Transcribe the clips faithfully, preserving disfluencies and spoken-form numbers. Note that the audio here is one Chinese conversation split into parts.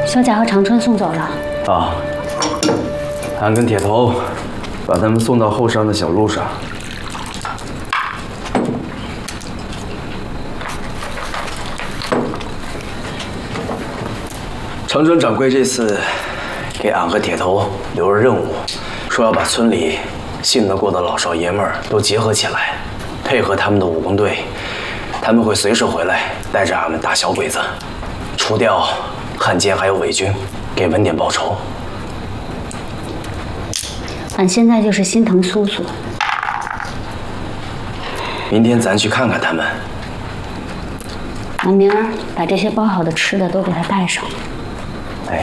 小贾和长春送走了。 啊，俺跟铁头把他们送到后山的小路上。长春掌柜这次给俺和铁头留了任务，说要把村里信得过的老少爷们儿都结合起来，配合他们的武工队，他们会随时回来，带着俺们打小鬼子，除掉汉奸还有伪军，给文典报仇。 俺现在就是心疼苏苏。 明天咱去看看他们。 俺明儿把这些包好的吃的都给他带上。 哎。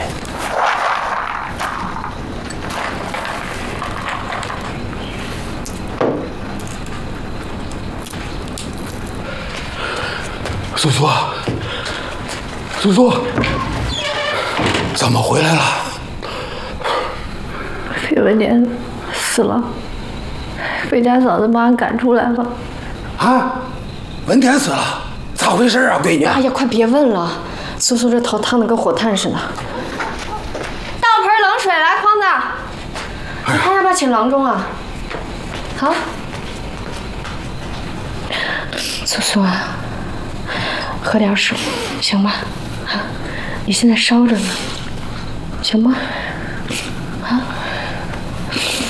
苏苏，苏苏，怎么回来了？ 裴文典死了，裴家嫂子把俺赶出来了。 啊，文典死了，咋回事啊，闺女？ 哎呀，快别问了，苏苏这头烫的跟火炭似的。倒盆冷水来，匡子，你看要不要请郎中啊？好，苏苏啊，喝点水，行吧？啊，你现在烧着呢，行吗？啊。